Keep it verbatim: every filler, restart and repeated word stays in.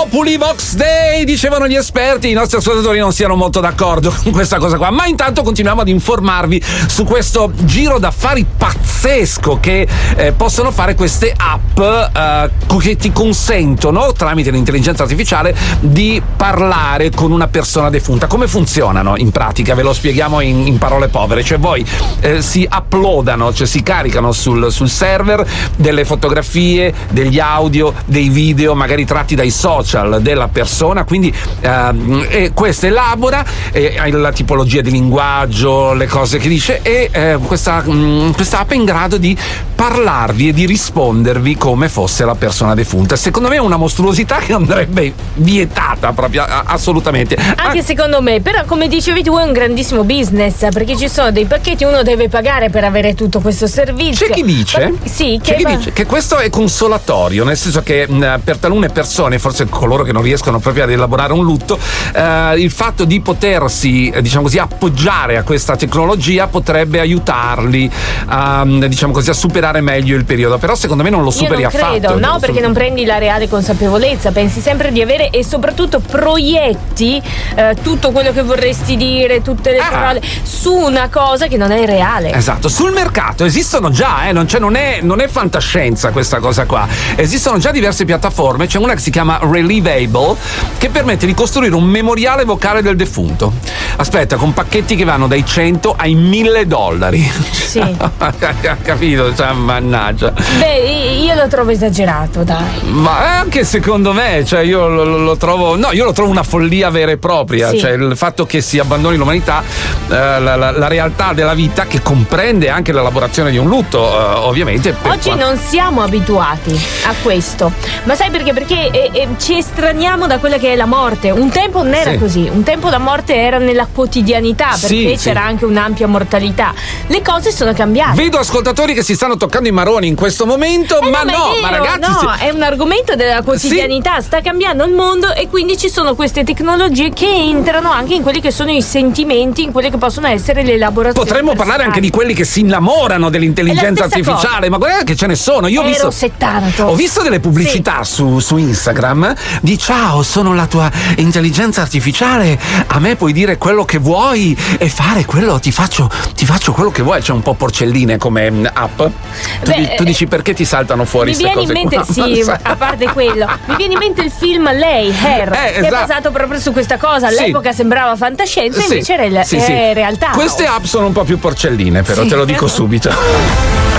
Populi Vox Day, dicevano gli esperti. I nostri ascoltatori non siano molto d'accordo con questa cosa qua, ma intanto continuiamo ad informarvi su questo giro d'affari pazzesco che eh, possono fare queste app eh, che ti consentono tramite l'intelligenza artificiale di parlare con una persona defunta. Come funzionano in pratica? Ve lo spieghiamo in, in parole povere. Cioè voi eh, si uploadano, cioè si caricano sul, sul server delle fotografie, degli audio, dei video magari tratti dai social della persona, quindi ehm, e questa elabora eh, la tipologia di linguaggio, le cose che dice, e eh, questa, mh, questa app è in grado di parlarvi e di rispondervi come fosse la persona defunta. Secondo me è una mostruosità che andrebbe vietata proprio a- assolutamente. Anche ah, secondo me, però come dicevi tu è un grandissimo business, perché ci sono dei pacchetti, uno deve pagare per avere tutto questo servizio. C'è chi dice, Ma, sì, c'è che, chi va... dice che questo è consolatorio, nel senso che mh, per talune persone, forse coloro che non riescono proprio ad elaborare un lutto, eh, il fatto di potersi, eh, diciamo così, appoggiare a questa tecnologia potrebbe aiutarli a, diciamo così, a superare meglio il periodo. Però secondo me non lo superi Io non affatto. credo, no, perché non prendi la reale consapevolezza, pensi sempre di avere e soprattutto proietti eh, tutto quello che vorresti dire, tutte le Ah. parole su una cosa che non è reale. Esatto, sul mercato esistono già, eh, non, cioè non, è, non è fantascienza questa cosa qua. Esistono già diverse piattaforme, c'è una che si chiama Relievable che permette di costruire un memoriale vocale del defunto. Aspetta, con pacchetti che vanno dai cento ai mille dollari. Sì. Capito? Cioè, mannaggia. Beh, io lo trovo esagerato, dai. Ma anche secondo me, cioè io lo, lo, lo trovo, no, io lo trovo una follia vera e propria. Sì. Cioè il fatto che si abbandoni l'umanità, eh, la, la, la realtà della vita, che comprende anche l'elaborazione di un lutto, eh, ovviamente. per Oggi quanto- non siamo abituati a questo, ma sai perché? Perché eh, eh, ci estraniamo da quella che è la morte. Un tempo non era Sì. così, un tempo la morte era nella quotidianità, perché Sì, c'era sì. anche un'ampia mortalità. Le cose sono cambiate. Vedo ascoltatori che si stanno toccando i maroni in questo momento, Eh ma no, no, ma, è ma vero, ragazzi. no, si- è un argomento della quotidianità, sta cambiando il mondo e quindi ci sono queste tecnologie che entrano anche in quelli che sono i sentimenti, in quelle che possono essere le elaborazioni. Potremmo parlare anche di quelli che si innamorano dell'intelligenza È la stessa artificiale, ma guarda che ce ne sono. Io ho visto, Erosettanato. ho visto delle pubblicità su, su Instagram di ciao, sono la tua intelligenza artificiale, a me puoi dire quello che vuoi e fare quello, ti faccio, ti faccio quello che vuoi. C'è un po' porcelline come mm, app. Tu, Beh, di- tu dici perché ti saltano fuori Mi queste viene in cose mente, qua? sì, a parte quello, mi viene in mente il film Lei, Hair, Eh, che è esatto. basato proprio su questa cosa. Sì. All'epoca sembrava fantascienza, Sì, invece era sì, è sì. realtà. Queste app sono un po' più porcelline, però Sì. te lo dico subito.